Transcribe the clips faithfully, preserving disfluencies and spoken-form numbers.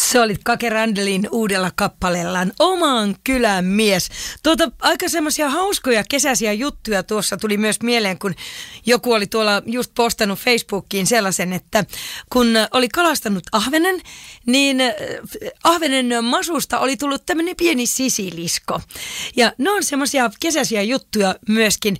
Se oli Kake Randelin uudella kappaleellaan Oman kylän mies. Tuota, aika semmoisia hauskoja kesäisiä juttuja tuossa tuli myös mieleen, kun joku oli tuolla just postannut Facebookiin sellaisen, että kun oli kalastanut ahvenen, niin ahvenen masusta oli tullut tämmöinen pieni sisilisko. Ja ne on semmoisia kesäisiä juttuja myöskin,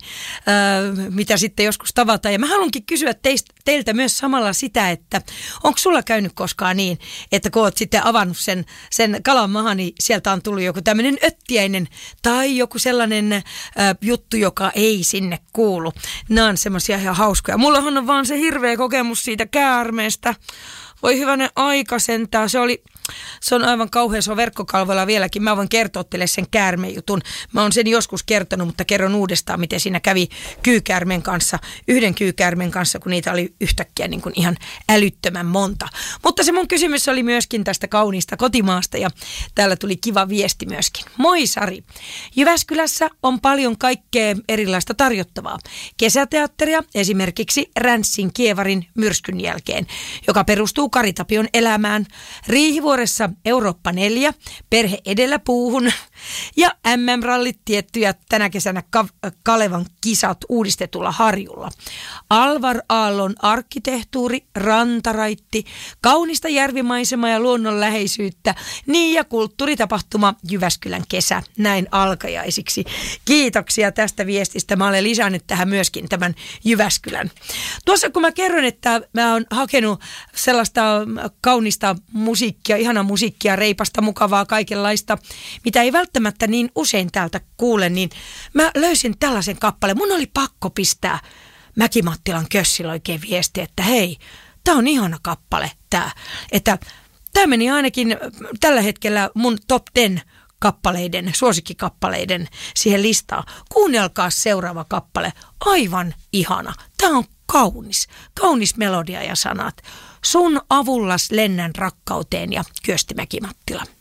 äh, mitä sitten joskus tavataan. Ja mä haluankin kysyä teistä, teiltä myös samalla sitä, että onko sulla käynyt koskaan niin, että kun oot sitten avannut sen, sen kalan mahan, niin sieltä on tullut joku tämmöinen öttiäinen tai joku sellainen äh, juttu, joka ei sinne kuulu. Nämä on semmoisia ihan hauskoja. Mullahan on vaan se hirveä kokemus siitä käärmeestä. Voi hyvänen aika sentään. Se oli, se on aivan kauhean, se on verkkokalvoilla vieläkin. Mä voin kertoa teille sen käärmejutun. Mä oon sen joskus kertonut, mutta kerron uudestaan, miten siinä kävi kyykäärmen kanssa, yhden kyykäärmen kanssa, kun niitä oli yhtäkkiä niin kuin ihan älyttömän monta. Mutta se mun kysymys oli myöskin tästä kauniista kotimaasta ja täällä tuli kiva viesti myöskin. Moi Sari! Jyväskylässä on paljon kaikkea erilaista tarjottavaa. Kesäteatteria esimerkiksi Ränssin Kievarin myrskyn jälkeen, joka perustuu Kari Tapion elämään. Riihivuoressa Eurooppa neljä, perhe edellä puuhun ja M M-rallit tiettyjä tänä kesänä Ka- Kalevan kisat uudistetulla Harjulla. Alvar Aallon arkkitehtuuri, rantaraitti, kaunista järvimaisemaa ja luonnonläheisyyttä, niin ja kulttuuritapahtuma Jyväskylän kesä näin alkajaisiksi. Kiitoksia tästä viestistä. Mä olen lisännyt tähän myöskin tämän Jyväskylän. Tuossa kun mä kerron, että mä oon hakenut sellaista kaunista musiikkia, ihana musiikkia, reipasta, mukavaa, kaikenlaista, mitä ei välttämättä niin usein täältä kuule, niin mä löysin tällaisen kappaleen. Mun oli pakko pistää Mäki-Mattilan Kössillä oikein viesti, että hei, tää on ihana kappale tää. Että tää meni ainakin tällä hetkellä mun top ten kappaleiden, suosikkikappaleiden siihen listaan. Kuunnelkaa seuraava kappale. Aivan ihana. Tää on kaunis. Kaunis melodia ja sanat. Sun avullas lennän rakkauteen ja Kyösti Mäki-Mattila.